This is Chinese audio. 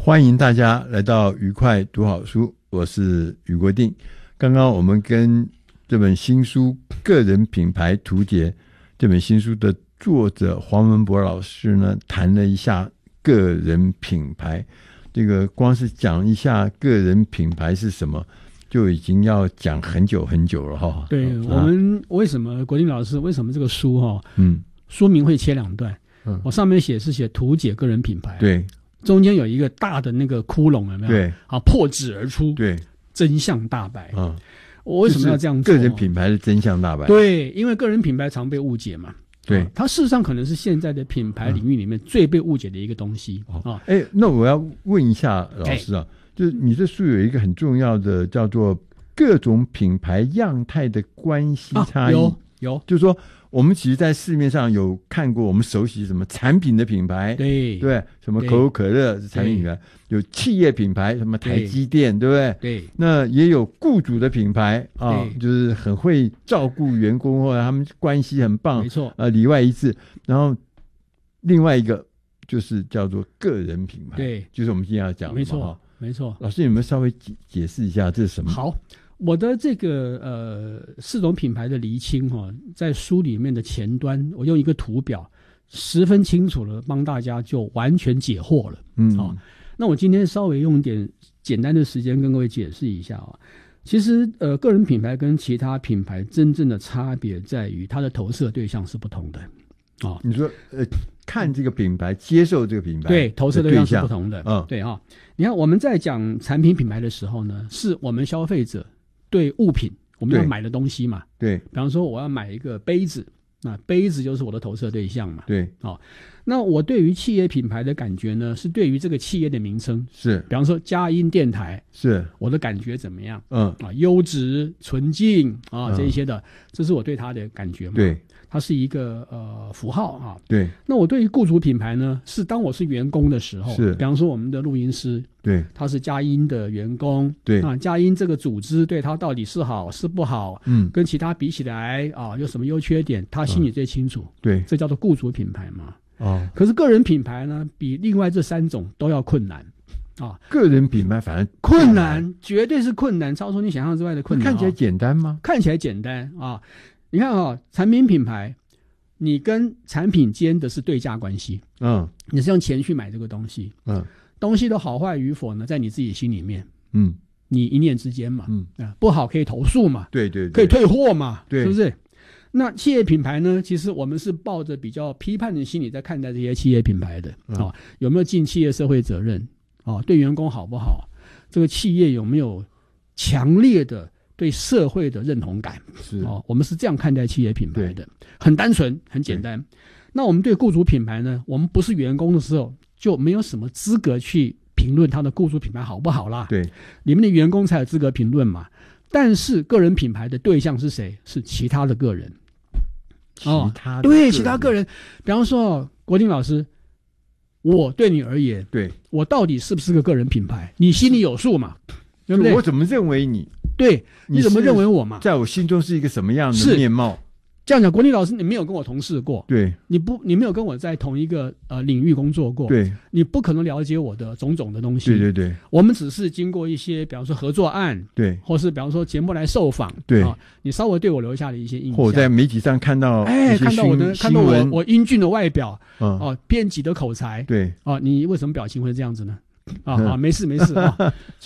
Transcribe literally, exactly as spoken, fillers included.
欢迎大家来到愉快读好书，我是余国定。刚刚我们跟这本新书《个人品牌图解》这本新书的作者黄文博老师呢，谈了一下个人品牌。这个光是讲一下个人品牌是什么，就已经要讲很久很久了哈。 对、啊、我们为什么国定老师为什么这个书哈，嗯，书名会切两段，嗯，我上面写是写图解个人品牌， 对， 中间有一个大的那个窟窿，有没有？对，啊，破纸而出，对，真相大白。嗯，我为什么要这样做？ 个人品牌的真相大白。 对，因为个人品牌常被误解嘛。对、啊，它事实上可能是现在的品牌领域里面最被误解的一个东西、嗯、啊。哎， 那我要问一下老师啊，就是你这书有一个很重要的叫做各种品牌样态的关系差异，啊、有有，就是说我们其实在市面上有看过，我们熟悉什么产品的品牌，对对，什么可口可乐是产品品牌，有企业品牌，什么台积电， 对, 对不对？对，那也有雇主的品牌啊，就是很会照顾员工或者他们关系很棒，没错，呃，里外一致。然后另外一个就是叫做个人品牌，对，就是我们今天要讲的， 没错，没错。 老师有没有稍微解解释一下这是什么？ 好。我的这个呃四种品牌的厘清哈、哦，在书里面的前端，我用一个图表十分清楚了，帮大家就完全解惑了。嗯，好、哦，那我今天稍微用点简单的时间跟各位解释一下啊、哦。其实呃，个人品牌跟其他品牌真正的差别在于它的投射对象是不同的。哦， 你说呃，看这个品牌，接受这个品牌， 对，投射对象是不同的。嗯，对哈、哦。你看我们在讲产品品牌的时候呢，是我们消费者对物品我们要买的东西嘛，对，比方说我要买一个杯子，那杯子就是我的投射对象嘛，对，好、哦，那我对于企业品牌的感觉呢，是对于这个企业的名称，是，比方说佳音电台，是我的感觉怎么样？嗯啊，优质、纯净啊、嗯、这一些的，这是我对它的感觉嘛，对，它是一个呃符号啊，对。那我对于雇主品牌呢，是当我是员工的时候，是，比方说我们的录音师。对，他是佳音的员工，对啊，佳音这个组织对他到底是好是不好，嗯，跟其他比起来啊，有什么优缺点，他心里最清楚。嗯、对，这叫做雇主品牌嘛。哦，可是个人品牌呢，比另外这三种都要困难啊。 个人品牌反而困难，绝对是困难，超出你想象之外的困难。 看起来简单吗？ 看起来简单啊！你看啊，产品品牌，你跟产品间的是对价关系，嗯，你是用钱去买这个东西，嗯。东西的好坏与否呢，在你自己心里面，嗯，你一念之间嘛，嗯啊，不好可以投诉嘛，对 对, 对，可以退货嘛，对，是不是？那企业品牌呢，其实我们是抱着比较批判的心理在看待这些企业品牌的，嗯、啊，有没有尽企业社会责任啊？对员工好不好？这个企业有没有强烈的对社会的认同感？是啊，我们是这样看待企业品牌的，很单纯，很简单。那我们对雇主品牌呢，我们不是员工的时候，就没有什么资格去评论他的雇主品牌好不好啦。对，里面的员工才有资格评论嘛。但是个人品牌的对象是谁？是其他的个人。 其他的、哦、 对其他个人，比方说国定老师，我对你而言，对我到底是不是个个人品牌？你心里有数嘛？对不对？ 我怎么认为你？ 对，你怎么认为我嘛？ 在我心中是一个什么样的面貌？ 这样讲，国定老师，你没有跟我同事过， 对， 你不，你没有跟我在同一个呃领域工作过，对，你不可能了解我的种种的东西，对对对，我们只是经过一些，比方说合作案，对，或是比方说节目来受访，对、啊，你稍微对我留下了一些印象， 或在媒体上看到， 哎，看到我的，看到我我英俊的外表，嗯，哦、啊，编辑的口才，对，啊，你为什么表情会这样子呢？啊啊，没事没事啊。